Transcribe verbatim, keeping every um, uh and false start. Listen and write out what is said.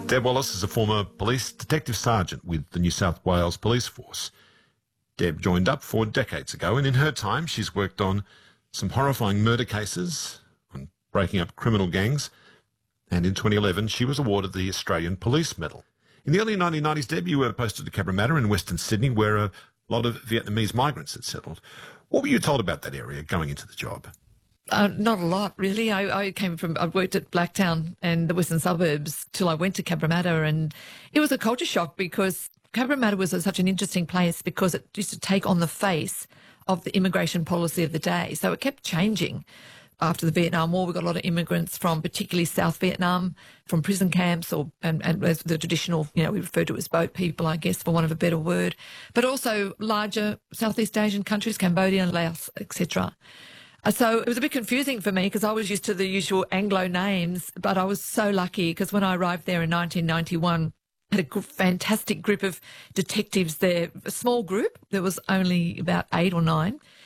Deb Wallace is a former police detective sergeant with the New South Wales Police Force. Deb joined up four decades ago, and in her time she's worked on some horrifying murder cases, on breaking up criminal gangs, and in twenty eleven she was awarded the Australian Police Medal. In the early nineteen nineties, Deb, you were posted to Cabramatta in Western Sydney, where a lot of Vietnamese migrants had settled. What were you told about that area going into the job? Uh, not a lot, really. I, I came from, I worked at Blacktown and the western suburbs till I went to Cabramatta, and it was a culture shock because Cabramatta was a, such an interesting place because it used to take on the face of the immigration policy of the day. So it kept changing. After the Vietnam War, we got a lot of immigrants from particularly South Vietnam, from prison camps, or and, and as the traditional, you know, we refer to as boat people, I guess, for want of a better word, but also larger Southeast Asian countries, Cambodia, Laos, et cetera. So it was a bit confusing for me because I was used to the usual Anglo names, but I was so lucky because when I arrived there in nineteen ninety-one, I had a fantastic group of detectives there, a small group. There was only about eight or nine.